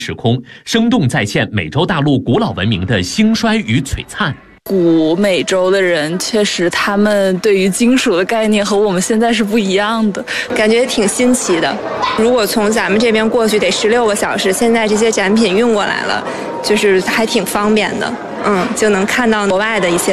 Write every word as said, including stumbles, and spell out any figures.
时空，生动再现美洲大陆古老文明的兴衰与璀璨。 古美洲的人确实，他们对于金属的概念和我们现在是不一样的， 感觉挺新奇的。如果从咱们这边过去得十六个小时，现在这些展品运过来了，就是还挺方便的，嗯，就能看到国外的一些